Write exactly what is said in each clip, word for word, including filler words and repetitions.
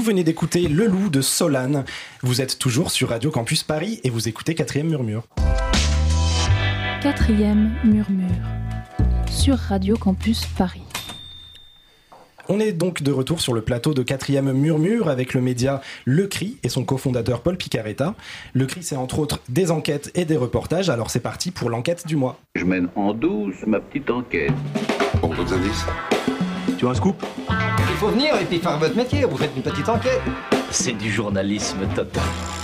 venez d'écouter Le Loup de Solane. Vous êtes toujours sur Radio Campus Paris et vous écoutez Quatrième Murmure. Quatrième Murmure sur Radio Campus Paris. On est donc de retour sur le plateau de Quatrième Murmure avec le média Le Cri et son cofondateur Paul Picaretta. Le Cri, c'est entre autres des enquêtes et des reportages, alors c'est parti pour l'enquête du mois. Je mène en douce ma petite enquête. Bon, d'autres indices ? Tu as un scoop ? Il faut venir et puis faire votre métier, vous faites une petite enquête. C'est du journalisme total.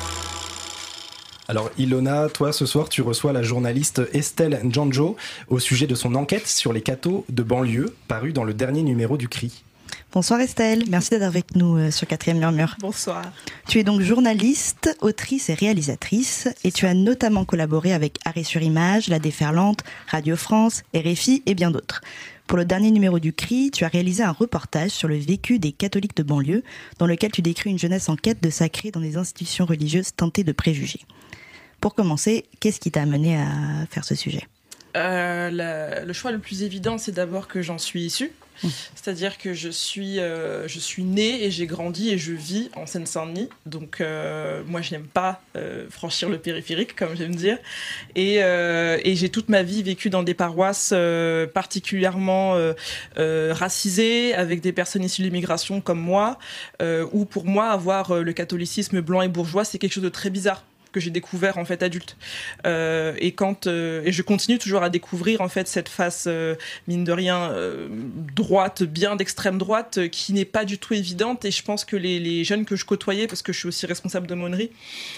Alors Ilona, toi ce soir tu reçois la journaliste Estelle Njanjo au sujet de son enquête sur les cathos de banlieue parue dans le dernier numéro du Cri. Bonsoir Estelle, merci d'être avec nous sur Quatrième Murmure. Bonsoir. Tu es donc journaliste, autrice et réalisatrice et tu as notamment collaboré avec Arrêt sur Image, La Déferlante, Radio France, R F I et bien d'autres. Pour le dernier numéro du Cri, tu as réalisé un reportage sur le vécu des catholiques de banlieue dans lequel tu décris une jeunesse en quête de sacré dans des institutions religieuses teintées de préjugés. Pour commencer, qu'est-ce qui t'a amené à faire ce sujet ? euh, la, Le choix le plus évident, c'est d'abord que j'en suis issue. Mmh. C'est-à-dire que je suis, euh, je suis née et j'ai grandi et je vis en Seine-Saint-Denis. Donc, euh, moi, je n'aime pas euh, franchir le périphérique, comme j'aime dire. Et, euh, et j'ai toute ma vie vécu dans des paroisses euh, particulièrement euh, euh, racisées, avec des personnes issues de l'immigration comme moi, euh, où pour moi, avoir euh, le catholicisme blanc et bourgeois, c'est quelque chose de très bizarre que j'ai découvert en fait adulte euh, et quand euh, et je continue toujours à découvrir en fait cette face euh, mine de rien euh, droite, bien d'extrême droite, euh, qui n'est pas du tout évidente. Et je pense que les, les jeunes que je côtoyais, parce que je suis aussi responsable d'aumônerie,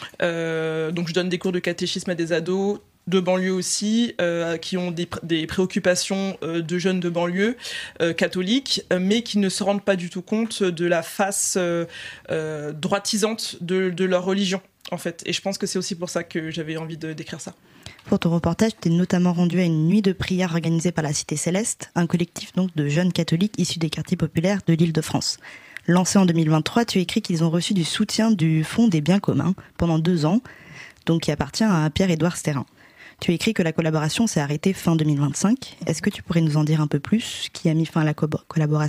euh, donc je donne des cours de catéchisme à des ados de banlieue aussi, euh, qui ont des, pr- des préoccupations euh, de jeunes de banlieue euh, catholiques, euh, mais qui ne se rendent pas du tout compte de la face euh, euh, droitisante de, de leur religion, en fait. Et je pense que c'est aussi pour ça que j'avais envie de, d'écrire ça. Pour ton reportage, tu es notamment rendu à une nuit de prière organisée par la Cité Céleste, un collectif donc de jeunes catholiques issus des quartiers populaires de l'Île-de-France. Lancé en deux mille vingt-trois, tu écris qu'ils ont reçu du soutien du Fonds des biens communs pendant deux ans, donc qui appartient à Pierre-Édouard Sterrin. Tu écris que la collaboration s'est arrêtée fin deux mille vingt-cinq. Est-ce que tu pourrais nous en dire un peu plus ? Qui a mis fin à la co- collaboration ?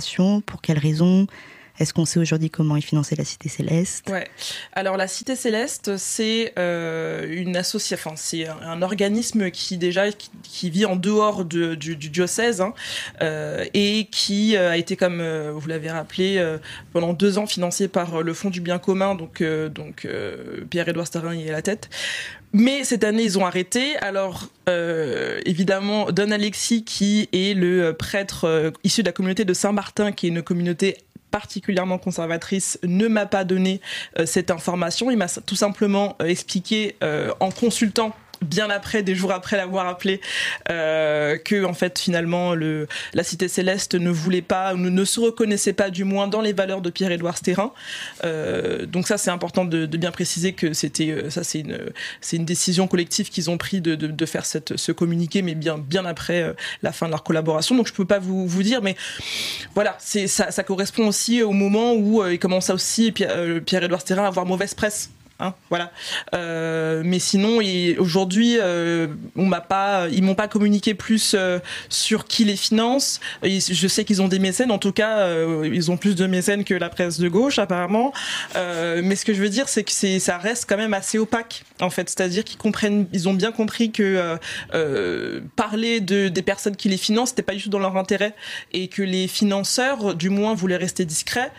Pour quelles raisons ? Est-ce qu'on sait aujourd'hui comment est financée la Cité Céleste ? Ouais. Alors la Cité Céleste, c'est euh, une association, enfin, c'est un, un organisme qui déjà qui, qui vit en dehors de, du, du diocèse hein, euh, et qui euh, a été, comme euh, vous l'avez rappelé, euh, pendant deux ans financé par le Fonds du bien commun, donc euh, donc euh, Pierre-Édouard Sterrin y est à la tête. Mais cette année, ils ont arrêté. Alors, euh, évidemment, Don Alexis, qui est le prêtre euh, issu de la communauté de Saint-Martin, qui est une communauté particulièrement conservatrice, ne m'a pas donné euh, cette information. Il m'a tout simplement euh, expliqué euh, en consultant bien après, des jours après l'avoir appelé, euh, que en fait finalement le, la Cité Céleste ne voulait pas, ne, ne se reconnaissait pas du moins dans les valeurs de Pierre-Édouard Sterrin. Euh, donc ça c'est important de, de bien préciser que c'était ça c'est une c'est une décision collective qu'ils ont pris de, de, de faire cette, ce communiqué, mais bien bien après euh, la fin de leur collaboration. Donc je peux pas vous vous dire, mais voilà, c'est ça, ça correspond aussi au moment où euh, il commence aussi Pierre, euh, Pierre-Édouard Sterrin à avoir mauvaise presse. Hein, voilà. Euh, mais sinon, il, aujourd'hui, euh, on m'a pas, ils m'ont pas communiqué plus euh, sur qui les finance. Ils, je sais qu'ils ont des mécènes. En tout cas, euh, ils ont plus de mécènes que la presse de gauche, apparemment. Euh, mais ce que je veux dire, c'est que c'est, ça reste quand même assez opaque, en fait. C'est-à-dire qu'ils comprennent, ils ont bien compris que euh, euh, parler de des personnes qui les financent, c'était pas du tout dans leur intérêt, et que les financeurs, du moins, voulaient rester discrets,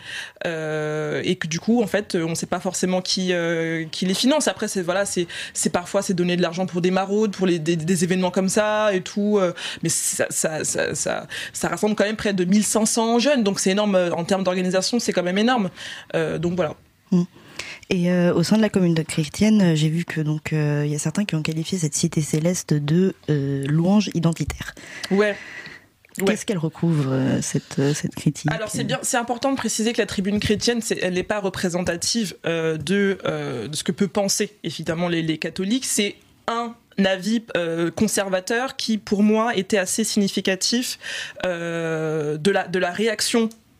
euh, et que du coup, en fait, on sait pas forcément qui. Euh, qui les finance. Après, c'est voilà, c'est c'est parfois c'est donner de l'argent pour des maraudes, pour les des, des événements comme ça et tout. Euh, mais ça ça, ça ça ça rassemble quand même près de mille cinq cents jeunes, donc c'est énorme en termes d'organisation, c'est quand même énorme. Euh, donc voilà. Mmh. Et euh, au sein de la communauté chrétienne, j'ai vu que donc il euh, y a certains qui ont qualifié cette Cité Céleste de euh, louange identitaire. Ouais. Qu'est-ce ouais. qu'elle recouvre, euh, cette, euh, cette critique ? Alors, c'est bien, c'est important de préciser que la tribune chrétienne, c'est, elle n'est pas représentative euh, de, euh, de ce que peut penser, évidemment, les, les catholiques. C'est un avis euh, conservateur qui, pour moi, était assez significatif euh, de, la, de la réaction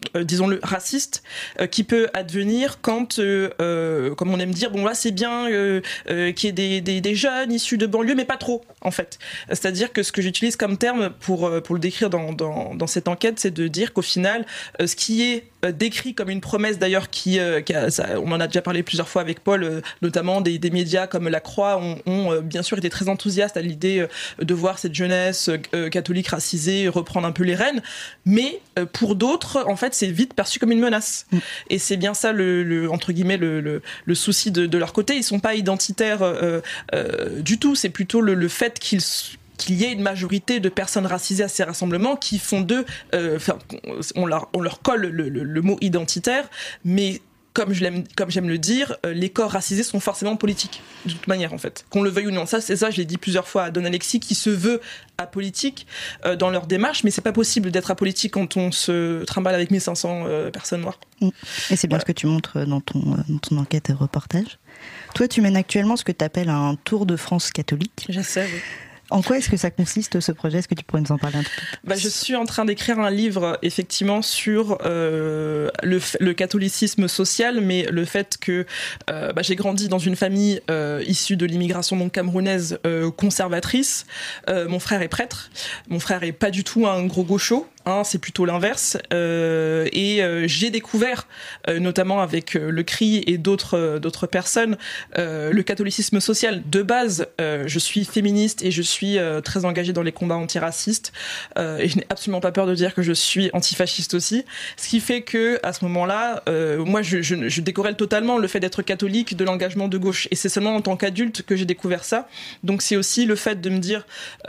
euh, disons-le, raciste, euh, qui peut advenir quand, euh, euh, comme on aime dire, bon là c'est bien euh, euh, qu'il y ait des, des, des jeunes issus de banlieue, mais pas trop, en fait. C'est-à-dire que ce que j'utilise comme terme pour, pour le décrire dans, dans, dans cette enquête, c'est de dire qu'au final, euh, ce qui est euh, décrit comme une promesse, d'ailleurs, qui, euh, qui a, ça, on en a déjà parlé plusieurs fois avec Paul, euh, notamment des, des médias comme La Croix ont, ont euh, bien sûr été très enthousiastes à l'idée euh, de voir cette jeunesse euh, catholique racisée reprendre un peu les rênes, mais euh, pour d'autres, en fait, c'est vite perçu comme une menace. Mm. Et c'est bien ça, le, le, entre guillemets, le, le, le souci de, de leur côté. Ils sont pas identitaires euh, euh, du tout, c'est plutôt le, le fait qu'ils qu'il y ait une majorité de personnes racisées à ces rassemblements qui font d'eux, euh, on, leur, on leur colle le, le, le mot identitaire, mais comme je l'aime, comme j'aime le dire, euh, les corps racisés sont forcément politiques, de toute manière, en fait. Qu'on le veuille ou non. Ça, c'est ça, je l'ai dit plusieurs fois à Don Alexis, qui se veut apolitique euh, dans leur démarche, mais c'est pas possible d'être apolitique quand on se trimballe avec mille cinq cents euh, personnes noires. Et c'est bien voilà. Ce que tu montres dans ton, dans ton enquête et reportage. Toi, tu mènes actuellement ce que tu appelles un tour de France catholique. Je sais, oui. En quoi est-ce que ça consiste, ce projet ? Est-ce que tu pourrais nous en parler un peu ? Bah, je suis en train d'écrire un livre, effectivement, sur euh, le, le catholicisme social, mais le fait que euh, bah, j'ai grandi dans une famille euh, issue de l'immigration donc camerounaise euh, conservatrice. Euh, mon frère est prêtre. Mon frère est pas du tout un gros gaucho. Hein, c'est plutôt l'inverse. Euh, et euh, j'ai découvert, euh, notamment avec euh, le C R I et d'autres, euh, d'autres personnes, euh, le catholicisme social. De base, euh, je suis féministe et je suis euh, très engagée dans les combats antiracistes. Euh, et je n'ai absolument pas peur de dire que je suis antifasciste aussi. Ce qui fait que, à ce moment-là, euh, moi, je, je, je décorrèle totalement le fait d'être catholique de l'engagement de gauche. Et c'est seulement en tant qu'adulte que j'ai découvert ça. Donc c'est aussi le fait de me dire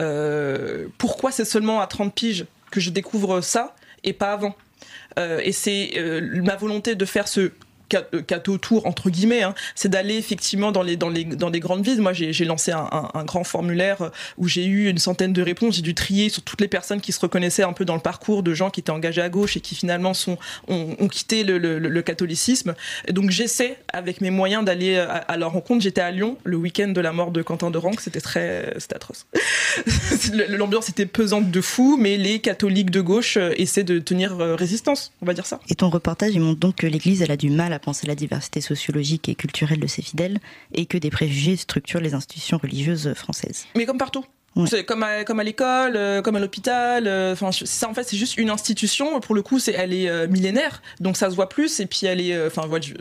euh, pourquoi c'est seulement à trente piges que je découvre ça et pas avant. Euh, et c'est euh, ma volonté de faire ce catho tour entre guillemets, hein, c'est d'aller effectivement dans les dans les dans les grandes villes. Moi, j'ai j'ai lancé un, un, un grand formulaire où j'ai eu une centaine de réponses. J'ai dû trier sur toutes les personnes qui se reconnaissaient un peu dans le parcours de gens qui étaient engagés à gauche et qui finalement sont ont, ont quitté le, le, le catholicisme. Et donc j'essaie avec mes moyens d'aller à, à leur rencontre. J'étais à Lyon le week-end de la mort de Quentin de Ranc. C'était très c'était atroce. L'ambiance était pesante de fou, mais les catholiques de gauche essaient de tenir résistance, on va dire ça. Et ton reportage, il montre donc que l'Église, elle a du mal à penser la diversité sociologique et culturelle de ses fidèles et que des préjugés structurent les institutions religieuses françaises. Mais comme partout. Ouais. C'est comme à, comme à l'école, euh, comme à l'hôpital. Enfin, euh, ça en fait c'est juste une institution. Pour le coup, c'est elle est euh, millénaire, donc ça se voit plus. Et puis elle est, enfin euh, voilà,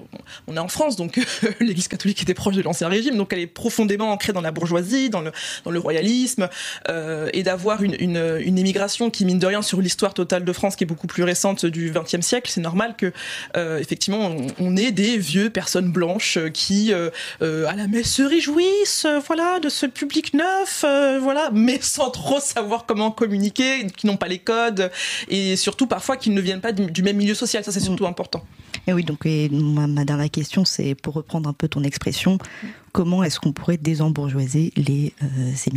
on est en France, donc l'Église catholique était proche de l'Ancien Régime, donc elle est profondément ancrée dans la bourgeoisie, dans le dans le royalisme, euh, et d'avoir une, une une immigration qui mine de rien sur l'histoire totale de France, qui est beaucoup plus récente du vingtième siècle. C'est normal que euh, effectivement on, on ait des vieux personnes blanches qui euh, euh, à la messe se réjouissent, euh, voilà, de ce public neuf. Euh, Euh, voilà, mais sans trop savoir comment communiquer, qui n'ont pas les codes, et surtout parfois qui ne viennent pas du, du même milieu social. Ça, c'est surtout mmh. important. Et oui, donc et ma, ma dernière question, c'est pour reprendre un peu ton expression, comment est-ce qu'on pourrait désembourgeoiser les euh, séminaires ?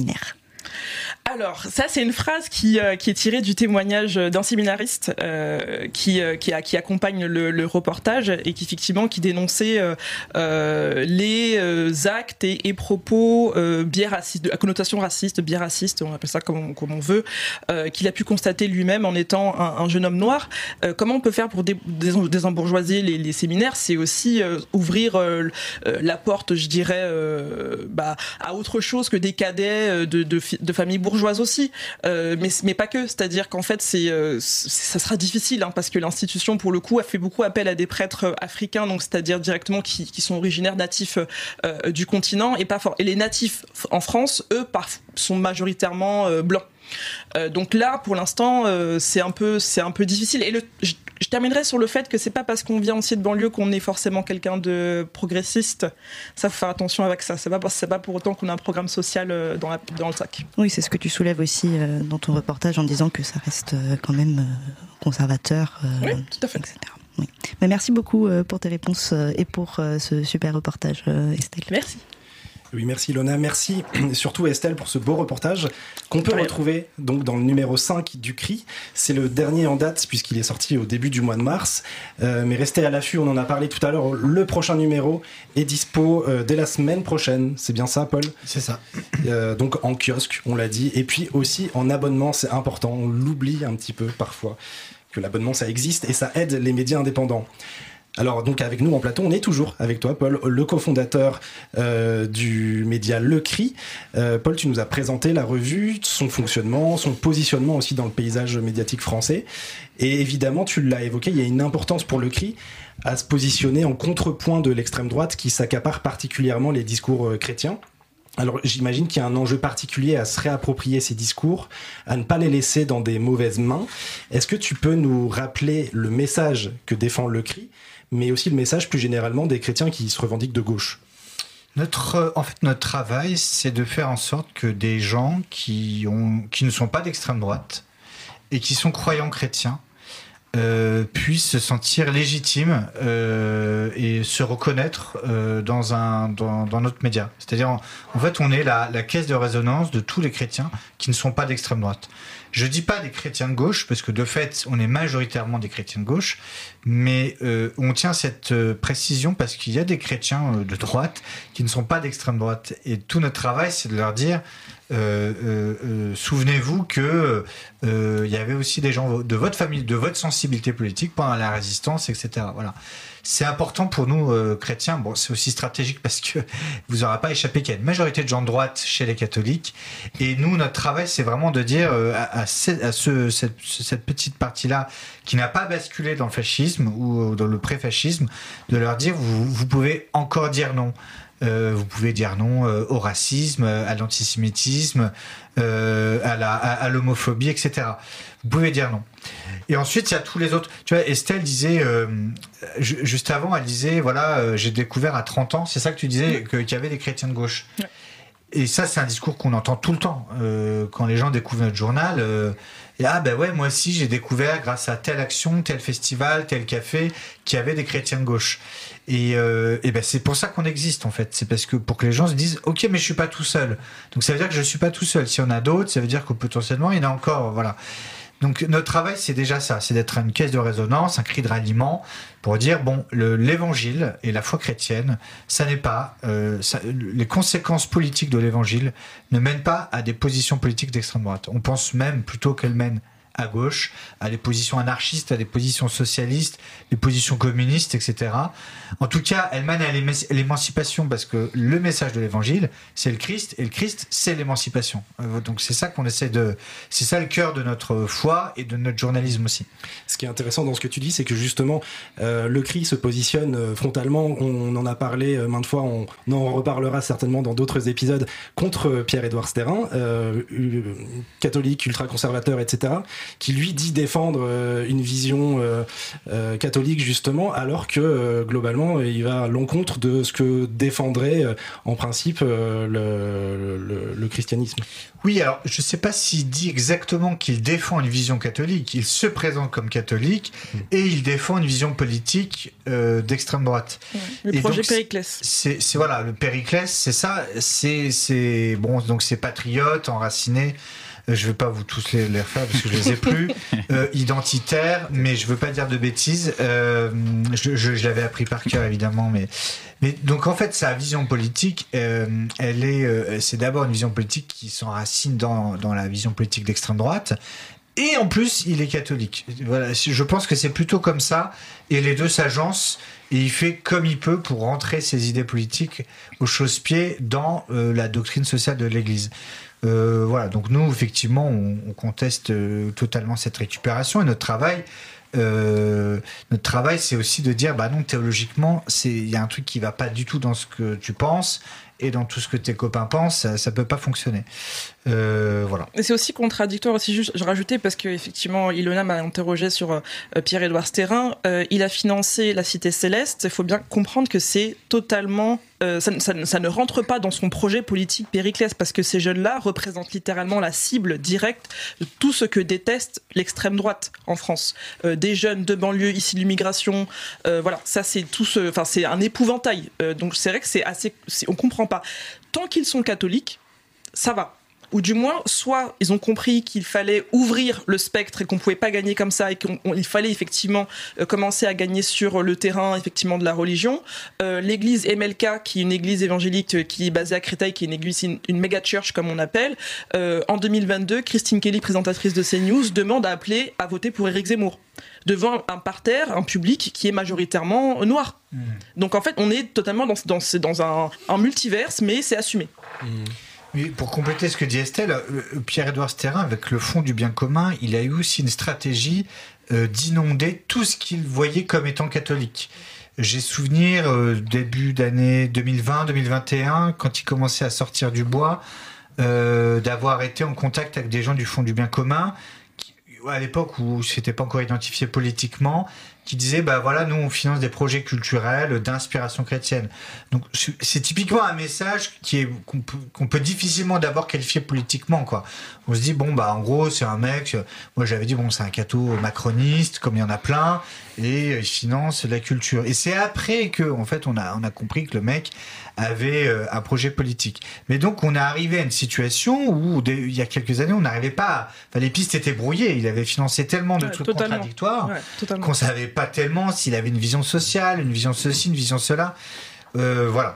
Alors, ça, c'est une phrase qui, euh, qui est tirée du témoignage d'un séminariste euh, qui, euh, qui, a, qui accompagne le, le reportage et qui, effectivement, qui dénonçait euh, euh, les euh, actes et, et propos euh, biais racistes, à connotation raciste, biais raciste, on appelle ça comme on, comme on veut, euh, qu'il a pu constater lui-même en étant un, un jeune homme noir. Euh, comment on peut faire pour dé, désembourgeoiser les, les séminaires ? C'est aussi euh, ouvrir euh, la porte, je dirais, euh, bah, à autre chose que des cadets de, de, de familles bourgeoises aussi, euh, mais, mais pas que. C'est-à-dire qu'en fait, c'est, euh, ça sera difficile, hein, parce que l'institution, pour le coup, a fait beaucoup appel à des prêtres africains, donc c'est-à-dire directement qui, qui sont originaires natifs euh, du continent, et pas fort. Et les natifs en France, eux, par, sont majoritairement euh, blancs. Euh, donc là, pour l'instant, euh, c'est un peu, c'est un peu difficile. Et le, je, je terminerai sur le fait que c'est pas parce qu'on vient aussi de banlieue qu'on est forcément quelqu'un de progressiste. Ça, faut faire attention avec ça. C'est pas, c'est pas pour autant qu'on a un programme social euh, dans, la, dans le sac. Oui, c'est ce que tu soulèves aussi euh, dans ton reportage en disant que ça reste euh, quand même euh, conservateur. Euh, oui, tout à fait. et cetera. Oui. Mais merci beaucoup euh, pour tes réponses euh, et pour euh, ce super reportage, euh, Estelle. Merci. Oui, merci Ilona, merci surtout Estelle pour ce beau reportage qu'on peut retrouver donc dans le numéro cinq du C R I. C'est le dernier en date puisqu'il est sorti au début du mois de mars. Euh, mais restez à l'affût, on en a parlé tout à l'heure, le prochain numéro est dispo euh, dès la semaine prochaine. C'est bien ça, Paul ? C'est ça. Euh, donc en kiosque, on l'a dit, et puis aussi en abonnement, c'est important, on l'oublie un petit peu parfois. que l'abonnement ça existe et ça aide les médias indépendants. Alors donc avec nous en plateau, on est toujours avec toi Paul, le cofondateur euh, du média Le Cri. Euh, Paul, tu nous as présenté la revue, son fonctionnement, son positionnement aussi dans le paysage médiatique français. Et évidemment, tu l'as évoqué, il y a une importance pour Le Cri à se positionner en contrepoint de l'extrême droite qui s'accapare particulièrement les discours euh, chrétiens. Alors j'imagine qu'il y a un enjeu particulier à se réapproprier ces discours, à ne pas les laisser dans des mauvaises mains. Est-ce que tu peux nous rappeler le message que défend Le Cri, mais aussi le message plus généralement des chrétiens qui se revendiquent de gauche? Notre, en fait, notre travail, c'est de faire en sorte que des gens qui, ont, qui ne sont pas d'extrême droite et qui sont croyants chrétiens euh, puissent se sentir légitimes euh, et se reconnaître euh, dans, un, dans, dans notre média. C'est-à-dire, en, en fait, on est la, la caisse de résonance de tous les chrétiens qui ne sont pas d'extrême droite. Je dis pas des chrétiens de gauche, parce que de fait, on est majoritairement des chrétiens de gauche, mais euh, on tient cette euh, précision parce qu'il y a des chrétiens euh, de droite qui ne sont pas d'extrême droite. Et tout notre travail, c'est de leur dire, euh, euh, euh, souvenez-vous que euh, il y avait aussi des gens de votre famille, de votre sensibilité politique pendant la résistance, et cetera. Voilà. C'est important pour nous, euh, chrétiens. Bon, c'est aussi stratégique parce que vous n'aurez pas échappé qu'il y a une majorité de gens de droite chez les catholiques. Et nous, notre travail, c'est vraiment de dire euh, à, à, ce, à ce, cette, cette petite partie-là qui n'a pas basculé dans le fascisme ou dans le pré-fascisme, de leur dire, vous, vous pouvez encore dire non. Euh, vous pouvez dire non euh, au racisme, à l'antisémitisme, euh, à, la, à, à l'homophobie, et cetera. Vous pouvez dire non. Et ensuite, il y a tous les autres. Tu vois, Estelle disait, euh, juste avant, elle disait, voilà, euh, j'ai découvert à trente ans, c'est ça que tu disais, que, qu'il y avait des chrétiens de gauche. Ouais. Et ça, c'est un discours qu'on entend tout le temps. Euh, quand les gens découvrent notre journal, euh, et ah ben ouais, moi aussi, j'ai découvert grâce à telle action, tel festival, tel café, qu'il y avait des chrétiens de gauche. Et, euh, et ben c'est pour ça qu'on existe en fait. C'est parce que pour que les gens se disent, ok, mais je suis pas tout seul. Donc ça veut dire que je suis pas tout seul. Si on a d'autres, ça veut dire que potentiellement il y en a encore. Voilà. Donc notre travail, c'est déjà ça, c'est d'être une caisse de résonance, un cri de ralliement, pour dire, bon, le, l'évangile et la foi chrétienne, ça n'est pas... Euh, ça, les conséquences politiques de l'évangile ne mènent pas à des positions politiques d'extrême droite. On pense même plutôt qu'elles mènent à gauche, à des positions anarchistes, à des positions socialistes, des positions communistes, et cetera. En tout cas, elle mène à l'émancipation parce que le message de l'évangile, c'est le Christ, et le Christ, c'est l'émancipation. Donc c'est ça qu'on essaie de... C'est ça le cœur de notre foi et de notre journalisme aussi. Ce qui est intéressant dans ce que tu dis, c'est que justement, euh, le Cri se positionne frontalement, on en a parlé maintes fois, on en reparlera certainement dans d'autres épisodes, contre Pierre-Édouard Stérin, euh, catholique, ultra-conservateur, et cetera, qui lui dit défendre euh, une vision euh, euh, catholique justement, alors que euh, globalement il va à l'encontre de ce que défendrait euh, en principe euh, le, le, le christianisme. Oui, alors je ne sais pas s'il dit exactement qu'il défend une vision catholique, il se présente comme catholique mmh. et il défend une vision politique euh, d'extrême droite. Mmh. Le et projet donc, Périclès. C'est, c'est voilà, le Périclès, c'est ça, c'est, c'est bon, donc c'est patriote, enraciné. Je ne vais pas vous tous les, les refaire parce que je ne les ai plus. Euh, identitaire, mais je ne veux pas dire de bêtises. Euh, je, je, je l'avais appris par cœur, évidemment. Mais, mais donc, en fait, sa vision politique, euh, elle est, euh, c'est d'abord une vision politique qui s'enracine dans, dans la vision politique d'extrême droite. Et en plus, il est catholique. Voilà, je pense que c'est plutôt comme ça. Et les deux s'agencent. Et il fait comme il peut pour rentrer ses idées politiques au chausse-pied dans euh, la doctrine sociale de l'Église. Euh, voilà, donc nous, effectivement, on, on conteste euh, totalement cette récupération. Et notre travail, euh, notre travail, c'est aussi de dire, bah non, théologiquement, il y a un truc qui ne va pas du tout dans ce que tu penses et dans tout ce que tes copains pensent, ça ne peut pas fonctionner. Euh, voilà. Et c'est aussi contradictoire, aussi juste, je rajoutais, parce qu'effectivement, Ilona m'a interrogé sur euh, Pierre-Édouard Stérin. Euh, il a financé la Cité Céleste. Il faut bien comprendre que c'est totalement... Euh, ça, ça, ça ne rentre pas dans son projet politique Périclès, parce que ces jeunes-là représentent littéralement la cible directe de tout ce que déteste l'extrême droite en France. Euh, des jeunes de banlieue issus de l'immigration, euh, voilà, ça c'est tout ce... Enfin, c'est un épouvantail. Euh, donc c'est vrai que c'est assez... C'est, on comprend pas. Tant qu'ils sont catholiques, ça va. ou du moins, soit ils ont compris qu'il fallait ouvrir le spectre et qu'on pouvait pas gagner comme ça et qu'il fallait effectivement euh, commencer à gagner sur le terrain effectivement de la religion. Euh, l'église M L K, qui est une église évangélique euh, qui est basée à Créteil, qui est une église, une, une méga church comme on appelle, euh, en deux mille vingt-deux, Christine Kelly, présentatrice de CNews, demande à appeler à voter pour Éric Zemmour devant un parterre, un public qui est majoritairement noir. Mmh. Donc en fait, on est totalement dans, dans, dans un, un multiverse, mais c'est assumé. Mmh. Oui, pour compléter ce que dit Estelle, Pierre-Édouard Sterin, avec le Fonds du bien commun, il a eu aussi une stratégie euh, d'inonder tout ce qu'il voyait comme étant catholique. J'ai souvenir, euh, début d'année deux mille vingt deux mille vingt et un, quand il commençait à sortir du bois, euh, d'avoir été en contact avec des gens du Fonds du bien commun, à l'époque où c'était pas encore identifié politiquement, qui disaient bah voilà, nous on finance des projets culturels d'inspiration chrétienne. Donc c'est typiquement un message qui est qu'on peut, qu'on peut difficilement d'abord qualifier politiquement, quoi. On se dit bon bah en gros c'est un mec, moi j'avais dit bon c'est un catho macroniste comme il y en a plein et il finance la culture. Et c'est après que en fait on a on a compris que le mec avait euh, un projet politique. Mais donc on est arrivé à une situation où des, il y a quelques années on n'arrivait pas à, enfin les pistes étaient brouillées, il avait financé tellement de ouais, trucs totalement. contradictoires ouais, qu'on savait pas tellement s'il avait une vision sociale, une vision ceci, une vision cela. Euh, voilà.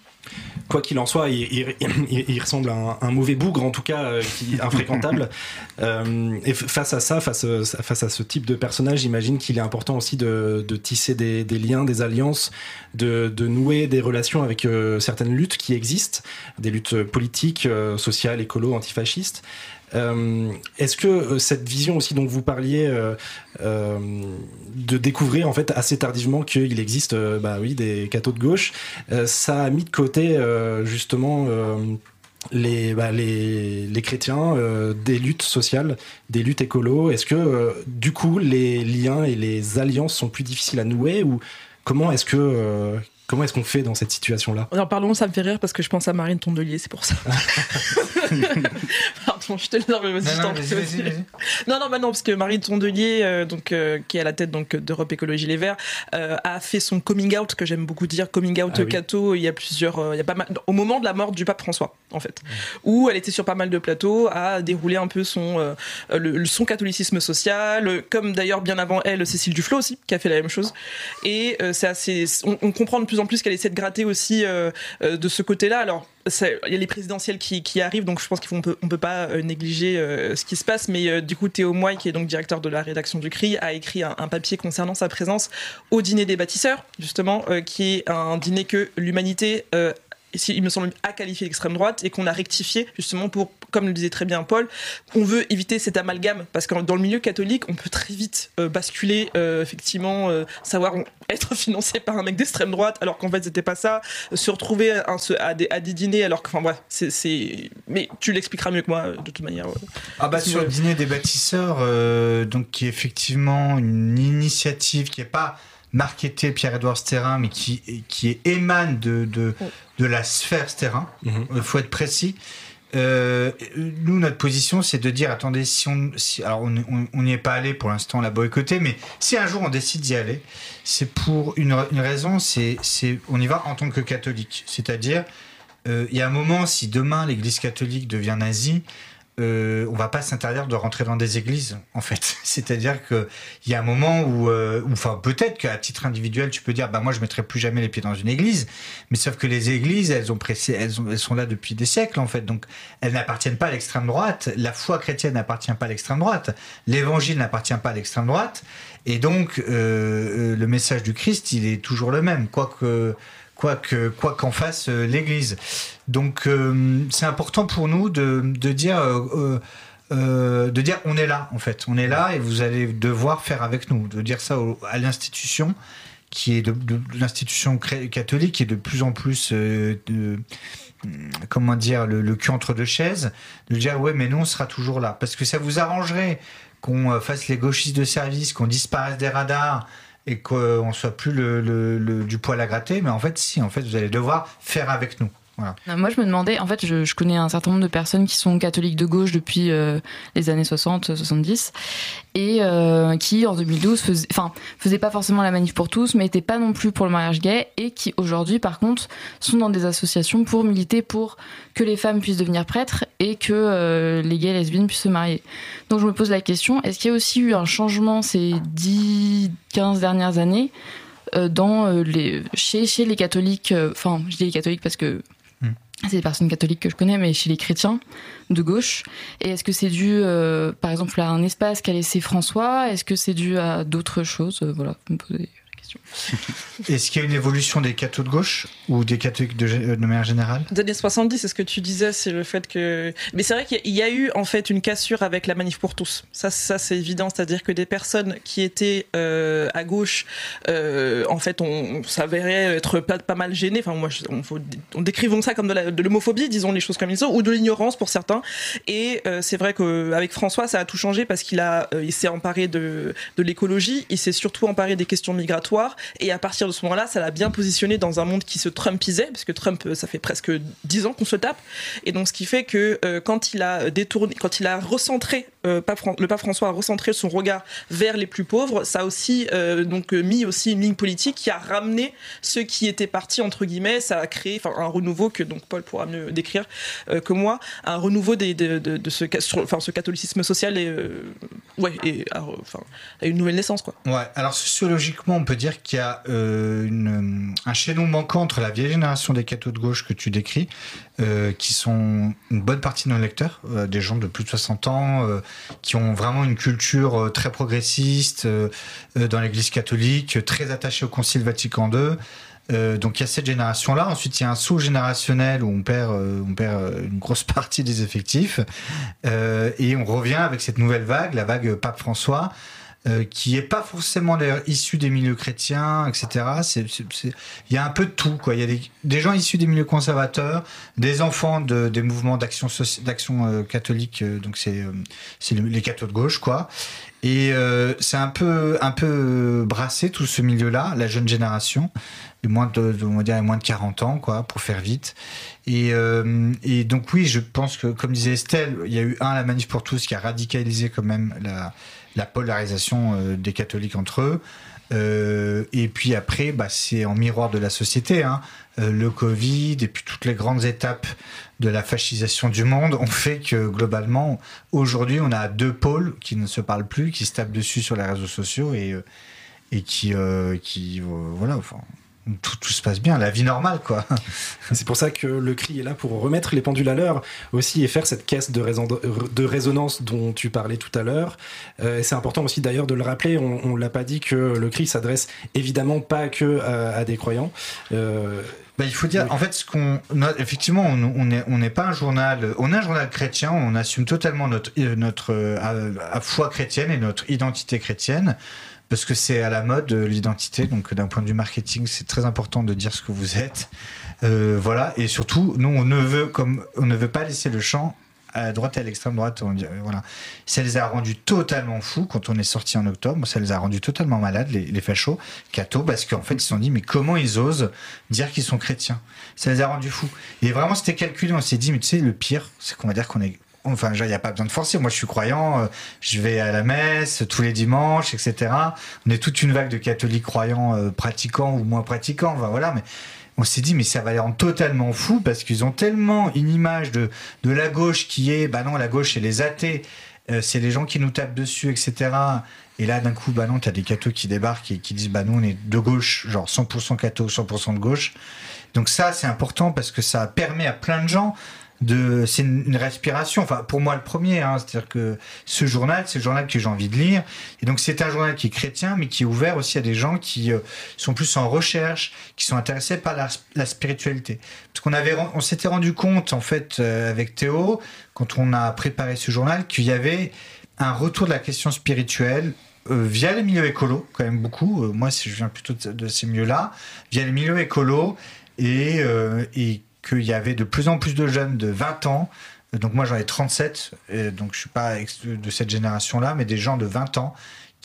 Quoi qu'il en soit, il, il, il, il ressemble à un, un mauvais bougre, en tout cas, euh, qui, infréquentable. Euh, et face à ça, face, face à ce type de personnage, j'imagine qu'il est important aussi de, de tisser des, des liens, des alliances, de, de nouer des relations avec euh, certaines luttes qui existent, des luttes politiques, euh, sociales, écolo, antifascistes. Euh, est-ce que euh, cette vision aussi dont vous parliez euh, euh, de découvrir en fait assez tardivement qu'il existe euh, bah oui des cathos de gauche, euh, ça a mis de côté euh, justement euh, les, bah, les les chrétiens euh, des luttes sociales, des luttes écolo? Est-ce que euh, du coup les liens et les alliances sont plus difficiles à nouer, ou comment est-ce que euh, Comment est-ce qu'on fait dans cette situation-là? Alors, pardon, ça me fait rire parce que je pense à Marine Tondelier, c'est pour ça. Pardon, je te laisse. Non, mais vas-y, non, non, vas-y, vas-y, vas-y. non, non, bah non, parce que Marine Tondelier, euh, donc, euh, qui est à la tête donc, d'Europe Écologie Les Verts, euh, a fait son coming out, que j'aime beaucoup dire, coming out ah, oui. catho. Il y a plusieurs. Euh, il y a pas mal, au moment de la mort du pape François, en fait, mmh. où elle était sur pas mal de plateaux, à dérouler un peu son, euh, le, son catholicisme social, comme d'ailleurs bien avant elle, Cécile Duflot aussi, qui a fait la même chose. Et euh, c'est assez. On, on comprend de plus en plus qu'elle essaie de gratter aussi euh, euh, de ce côté-là. Alors, il y a les présidentielles qui, qui arrivent, donc je pense qu'on peut, on peut pas euh, négliger euh, ce qui se passe. Mais euh, du coup, Théo Moy, qui est donc directeur de la rédaction du C R I, a écrit un, un papier concernant sa présence au dîner des bâtisseurs, justement, euh, qui est un dîner que l'humanité euh, il me semble, a qualifié d'extrême droite et qu'on a rectifié justement pour, comme le disait très bien Paul, on veut éviter cet amalgame parce que dans le milieu catholique, on peut très vite euh, basculer, euh, effectivement, euh, savoir être financé par un mec d'extrême droite alors qu'en fait c'était pas ça, se retrouver à, à, des, à des dîners alors que, enfin bref, c'est, c'est... mais tu l'expliqueras mieux que moi de toute manière. Ah bah sur le dîner des bâtisseurs, euh, donc qui est effectivement une initiative qui est pas marketé Pierre-Édouard Sterin, mais qui, qui émane de, de, de la sphère Sterin. Il mmh. faut être précis. Euh, nous, notre position, c'est de dire, attendez, si on, si, alors on n'y est pas allé pour l'instant, on l'a boycotté, mais si un jour on décide d'y aller, c'est pour une, une raison, c'est, c'est on y va en tant que catholique. C'est-à-dire, euh, il y a un moment, si demain l'Église catholique devient nazie, Euh, on va pas s'interdire de rentrer dans des églises, en fait. C'est-à-dire que il y a un moment où, euh, où, enfin, peut-être qu'à titre individuel, tu peux dire, bah moi, je mettrai plus jamais les pieds dans une église. Mais sauf que les églises, elles ont pressé, elles, ont, elles sont là depuis des siècles, en fait. Donc, elles n'appartiennent pas à l'extrême droite. La foi chrétienne n'appartient pas à l'extrême droite. L'évangile n'appartient pas à l'extrême droite. Et donc, euh, le message du Christ, il est toujours le même, quoique. Quoi, que, quoi qu'en fasse euh, l'Église. Donc euh, c'est important pour nous de, de dire euh, euh, de dire on est là, en fait, on est là et vous allez devoir faire avec nous, de dire ça au, à l'institution qui est de, de, de l'institution catholique qui est de plus en plus euh, de, comment dire, le, le cul entre deux chaises, de dire ouais mais nous on sera toujours là, parce que ça vous arrangerait qu'on fasse les gauchistes de service, qu'on disparaisse des radars et qu'on ne soit plus le, le, le, du poil à gratter, mais en fait, si, en fait, vous allez devoir faire avec nous. Voilà. Moi, je me demandais, en fait, je, je connais un certain nombre de personnes qui sont catholiques de gauche depuis euh, les années soixante soixante-dix et euh, qui, en deux mille douze, faisaient, enfin, faisaient pas forcément la manif pour tous, mais n'étaient pas non plus pour le mariage gay et qui, aujourd'hui, par contre, sont dans des associations pour militer pour que les femmes puissent devenir prêtres et que euh, les gays et lesbiennes puissent se marier. Donc, je me pose la question, est-ce qu'il y a aussi eu un changement ces dix quinze dernières années euh, dans, euh, les, chez, chez les catholiques, enfin, euh, je dis les catholiques parce que c'est des personnes catholiques que je connais, mais chez les chrétiens de gauche. Et est-ce que c'est dû, euh, par exemple, à un espace qu'a laissé François ? Est-ce que c'est dû à d'autres choses ? euh, Voilà, vous me posez la question. Est-ce qu'il y a une évolution des cathos de gauche ou des catholiques de, de manière générale ? Des années soixante-dix, c'est ce que tu disais, c'est le fait que... Mais c'est vrai qu'il y a eu en fait une cassure avec la manif pour tous. Ça, ça c'est évident, c'est-à-dire que des personnes qui étaient euh, à gauche, euh, en fait, on, on s'avérait être pas, pas mal gênés. Enfin, moi, je, on, faut, on décrivons ça comme de, la, de l'homophobie, disons les choses comme ils sont, ou de l'ignorance pour certains. Et euh, c'est vrai qu'avec François, ça a tout changé parce qu'il a, euh, il s'est emparé de, de l'écologie, il s'est surtout emparé des questions migratoires, et à partir de ce moment-là, ça l'a bien positionné dans un monde qui se trumpisait, parce que Trump, ça fait presque dix ans qu'on se tape, et donc ce qui fait que euh, quand il a détourné, quand il a recentré, euh, pape, le pape François a recentré son regard vers les plus pauvres, ça a aussi euh, donc mis aussi une ligne politique qui a ramené ceux qui étaient partis entre guillemets, ça a créé enfin un renouveau que donc Paul pourra mieux décrire euh, que moi, un renouveau des, de, de, de ce, enfin ce catholicisme social et euh, ouais et enfin a une nouvelle naissance quoi. Ouais, alors sociologiquement on peut dire qu'il y a euh, une, un chaînon manquant entre la vieille génération des cathos de gauche que tu décris, euh, qui sont une bonne partie de nos lecteurs, euh, des gens de plus de soixante ans, euh, qui ont vraiment une culture euh, très progressiste euh, euh, dans l'Église catholique, très attachée au Concile Vatican deux. Euh, donc il y a cette génération-là. Ensuite, il y a un saut générationnel où on perd, euh, on perd une grosse partie des effectifs. Euh, et on revient avec cette nouvelle vague, la vague Pape François, Euh, qui n'est pas forcément d'ailleurs issu des milieux chrétiens, et cetera. C'est, c'est, c'est... Il y a un peu de tout, quoi. Il y a des, des gens issus des milieux conservateurs, des enfants de, des mouvements d'action, soci... d'action euh, catholique, euh, donc c'est, euh, c'est les cathos de gauche, quoi. Et euh, c'est un peu, un peu brassé tout ce milieu-là, la jeune génération, les moins de, de, on va dire, les moins de quarante ans, quoi, pour faire vite. Et, euh, et donc oui, je pense que, comme disait Estelle, il y a eu un, la Manif pour tous, qui a radicalisé quand même la, la polarisation euh, des catholiques entre eux. Euh, et puis après, bah, c'est en miroir de la société, hein. Euh, le Covid et puis toutes les grandes étapes de la fascisation du monde ont fait que globalement, aujourd'hui, on a deux pôles qui ne se parlent plus, qui se tapent dessus sur les réseaux sociaux et, euh, et qui, euh, qui euh, voilà, enfin, tout, tout se passe bien, la vie normale, quoi. C'est pour ça que le cri est là pour remettre les pendules à l'heure aussi et faire cette caisse de, raison, de résonance dont tu parlais tout à l'heure. Euh, c'est important aussi d'ailleurs de le rappeler, on ne l'a pas dit, que le cri s'adresse évidemment pas que à, à des croyants. Euh, Bah, il faut dire, oui. En fait, ce qu'on, effectivement, on on est, on n'est pas un journal, on est un journal chrétien, on assume totalement notre notre euh, à, à foi chrétienne et notre identité chrétienne, parce que c'est à la mode l'identité. Donc, d'un point de vue marketing, c'est très important de dire ce que vous êtes. Euh, voilà, et surtout, nous, on ne veut comme on ne veut pas laisser le champ à la droite et à l'extrême droite. On dit, voilà, ça les a rendus totalement fous quand on est sorti en octobre. Ça les a rendus totalement malades, les, les fachos, cathos, parce qu'en fait, ils se sont dit, mais comment ils osent dire qu'ils sont chrétiens ? Ça les a rendus fous. Et vraiment, c'était calculé. On s'est dit, mais tu sais, le pire, c'est qu'on va dire qu'on est. Enfin, il n'y a pas besoin de forcer. Moi, je suis croyant, euh, je vais à la messe tous les dimanches, et cetera. On est toute une vague de catholiques croyants, euh, pratiquants ou moins pratiquants. Enfin, voilà, mais. On s'est dit, mais ça va les rendre totalement fous parce qu'ils ont tellement une image de, de la gauche qui est, bah non, la gauche, c'est les athées, euh, c'est les gens qui nous tapent dessus, et cetera. Et là, d'un coup, bah non, t'as des cathos qui débarquent et qui disent, bah nous, on est de gauche, genre cent pour cent cathos, cent pour cent de gauche. Donc ça, c'est important parce que ça permet à plein de gens de, c'est une, une respiration. Enfin, pour moi, le premier, hein, c'est-à-dire que ce journal, c'est le journal que j'ai envie de lire. Et donc, c'est un journal qui est chrétien, mais qui est ouvert aussi à des gens qui euh, sont plus en recherche, qui sont intéressés par la, la spiritualité. Parce qu'on avait, on s'était rendu compte, en fait, euh, avec Théo, quand on a préparé ce journal, qu'il y avait un retour de la question spirituelle euh, via les milieux écolos, quand même beaucoup. Euh, moi, je viens plutôt de, de ces milieux-là, via les milieux écolos et, euh, et qu'il y avait de plus en plus de jeunes de vingt ans, donc moi j'en ai trente-sept, et donc je ne suis pas de cette génération-là, mais des gens de vingt ans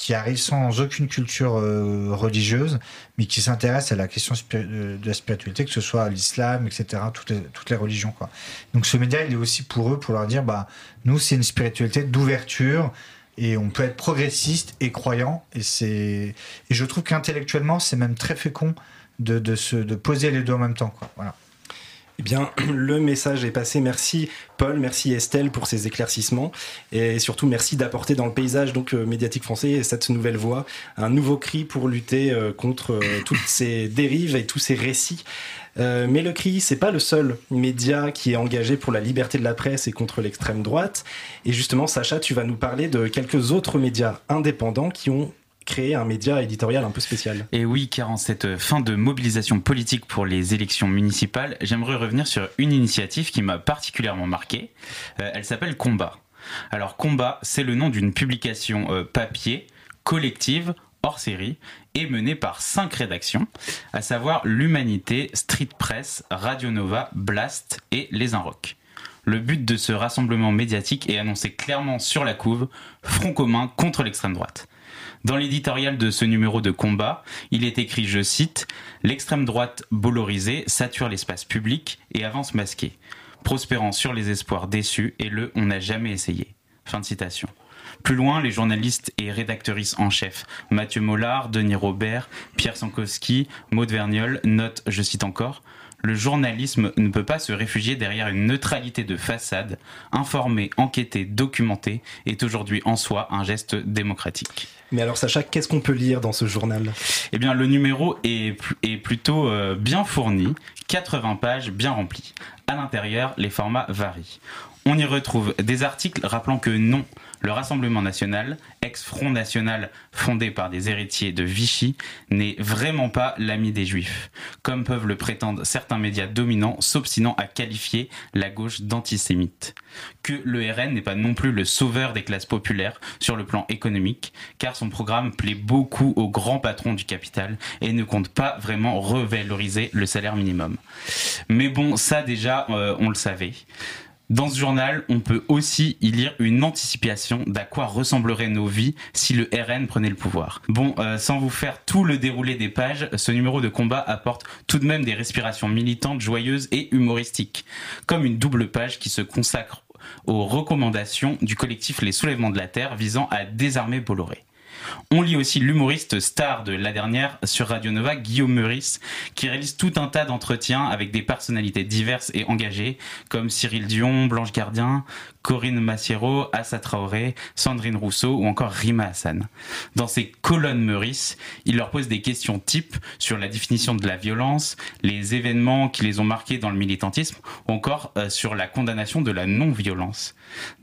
qui arrivent sans aucune culture euh, religieuse, mais qui s'intéressent à la question spiri- de, de la spiritualité, que ce soit l'islam, et cetera, toutes les, toutes les religions, quoi. Donc ce média, il est aussi pour eux, pour leur dire, bah, nous, c'est une spiritualité d'ouverture, et on peut être progressiste et croyant, et, c'est... et je trouve qu'intellectuellement, c'est même très fécond de, de, se, de poser les deux en même temps, quoi. Voilà. Eh bien, le message est passé. Merci Paul, merci Estelle pour ces éclaircissements et surtout merci d'apporter dans le paysage donc euh, médiatique français cette nouvelle voix, un nouveau cri pour lutter euh, contre euh, toutes ces dérives et tous ces récits. Euh, mais le CRI, c'est pas le seul média qui est engagé pour la liberté de la presse et contre l'extrême droite. Et justement, Sacha, tu vas nous parler de quelques autres médias indépendants qui ont créé un média éditorial un peu spécial. Et oui, car en cette fin de mobilisation politique pour les élections municipales, j'aimerais revenir sur une initiative qui m'a particulièrement marqué. Euh, elle s'appelle Combat. Alors Combat, c'est le nom d'une publication euh, papier, collective, hors série, et menée par cinq rédactions, à savoir l'Humanité, Street Press, Radio Nova, Blast et Les Inrocks. Le but de ce rassemblement médiatique est annoncé clairement sur la couve, front commun contre l'extrême droite. Dans l'éditorial de ce numéro de Combat, il est écrit, je cite, « L'extrême droite bollorisée sature l'espace public et avance masquée, prospérant sur les espoirs déçus et le « on n'a jamais essayé ». Fin de citation. Plus loin, les journalistes et rédactrices en chef, Mathieu Mollard, Denis Robert, Pierre Sankowski, Maud Verniol, notent, je cite encore, « Le journalisme ne peut pas se réfugier derrière une neutralité de façade. Informer, enquêter, documenter est aujourd'hui en soi un geste démocratique. » Mais alors Sacha, qu'est-ce qu'on peut lire dans ce journal ? Eh bien, le numéro est, est plutôt euh, bien fourni, quatre-vingts pages bien remplies. À l'intérieur, les formats varient. On y retrouve des articles rappelant que non, le Rassemblement national, ex-Front national fondé par des héritiers de Vichy, n'est vraiment pas l'ami des Juifs, comme peuvent le prétendre certains médias dominants s'obstinant à qualifier la gauche d'antisémite. Que le R N n'est pas non plus le sauveur des classes populaires sur le plan économique, car son programme plaît beaucoup aux grands patrons du capital et ne compte pas vraiment revaloriser le salaire minimum. Mais bon, ça déjà, euh, on le savait. Dans ce journal, on peut aussi y lire une anticipation d'à quoi ressembleraient nos vies si le R N prenait le pouvoir. Bon, euh, sans vous faire tout le déroulé des pages, ce numéro de Combat apporte tout de même des respirations militantes, joyeuses et humoristiques, comme une double page qui se consacre aux recommandations du collectif Les Soulèvements de la Terre visant à désarmer Bolloré. On lit aussi l'humoriste star de la dernière sur Radio Nova, Guillaume Meurice, qui réalise tout un tas d'entretiens avec des personnalités diverses et engagées, comme Cyril Dion, Blanche Gardien, Corinne Massiero, Assa Traoré, Sandrine Rousseau ou encore Rima Hassan. Dans ces colonnes Meurice, il leur pose des questions types sur la définition de la violence, les événements qui les ont marqués dans le militantisme ou encore euh, sur la condamnation de la non-violence.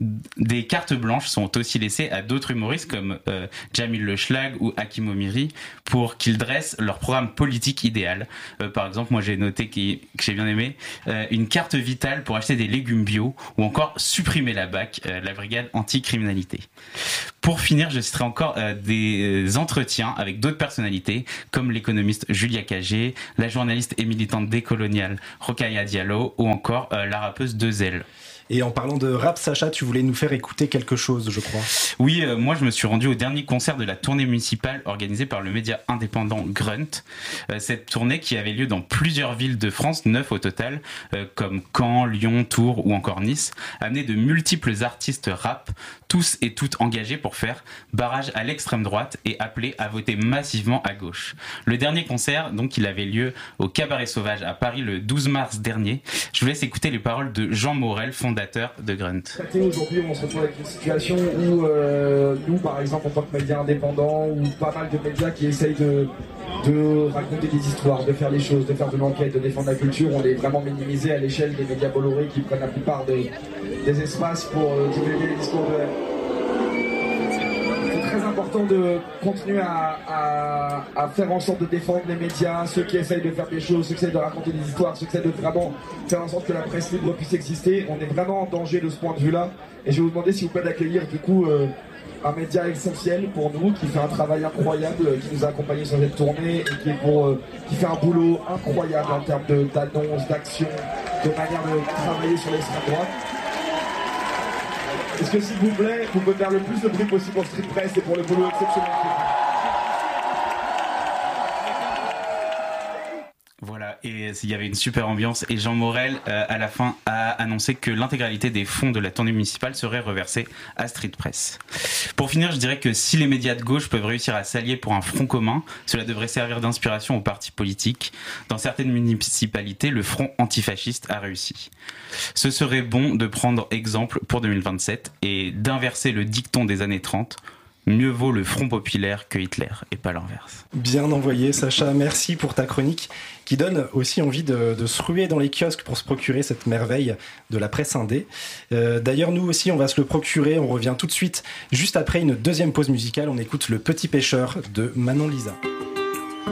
Des cartes blanches sont aussi laissées à d'autres humoristes comme euh, Jamil Le Schlag ou Hakim Omiri pour qu'ils dressent leur programme politique idéal. Euh, par exemple, moi j'ai noté qui, que j'ai bien aimé euh, une carte vitale pour acheter des légumes bio ou encore supprimer la B A C, euh, la brigade anti-criminalité. Pour finir, je citerai encore euh, des entretiens avec d'autres personnalités comme l'économiste Julia Cagé, la journaliste et militante décoloniale Rokhaya Diallo ou encore euh, la rappeuse Dezel. Et en parlant de rap, Sacha, tu voulais nous faire écouter quelque chose, je crois. Oui, euh, moi je me suis rendu au dernier concert de la tournée municipale organisée par le média indépendant Grunt. Euh, cette tournée qui avait lieu dans plusieurs villes de France, neuf au total, euh, comme Caen, Lyon, Tours ou encore Nice, amenait de multiples artistes rap, tous et toutes engagés pour faire barrage à l'extrême droite et appeler à voter massivement à gauche. Le dernier concert, donc, il avait lieu au Cabaret Sauvage à Paris le douze mars dernier. Je vous laisse écouter les paroles de Jean Morel, fondateur de Grunt. Aujourd'hui, on se retrouve avec une situation où euh, nous, par exemple, en tant que médias indépendants, ou pas mal de médias qui essayent de, de raconter des histoires, de faire les choses, de faire de l'enquête, de défendre la culture, on est vraiment minimisé à l'échelle des médias Bolloré qui prennent la plupart des, des espaces pour euh, divulguer les discours de haine. C'est très important de continuer à, à, à faire en sorte de défendre les médias, ceux qui essayent de faire des choses, ceux qui essayent de raconter des histoires, ceux qui essayent de vraiment faire en sorte que la presse libre puisse exister. On est vraiment en danger de ce point de vue-là. Et je vais vous demander si vous pouvez accueillir du coup euh, un média essentiel pour nous, qui fait un travail incroyable, qui nous a accompagnés sur cette tournée et qui, est pour, euh, qui fait un boulot incroyable en termes de, d'annonces, d'actions, de manière de travailler sur l'extrême droite. Est-ce Est-ce que s'il vous plaît, vous pouvez faire le plus de bruit possible pour Street Press et pour le boulot exceptionnel qu'ils font. Voilà, et il y avait une super ambiance et Jean Morel, euh, à la fin, a annoncé que l'intégralité des fonds de la tournée municipale serait reversée à Street Press. Pour finir, je dirais que si les médias de gauche peuvent réussir à s'allier pour un front commun, cela devrait servir d'inspiration aux partis politiques. Dans certaines municipalités, le front antifasciste a réussi. Ce serait bon de prendre exemple pour deux mille vingt-sept et d'inverser le dicton des années trente. Mieux vaut le Front populaire que Hitler, et pas l'inverse. Bien envoyé, Sacha. Merci pour ta chronique, qui donne aussi envie de, de se ruer dans les kiosques pour se procurer cette merveille de la presse indé. Euh, d'ailleurs, nous aussi, on va se le procurer. On revient tout de suite, juste après une deuxième pause musicale. On écoute Le Petit Pêcheur de Manon Lisa.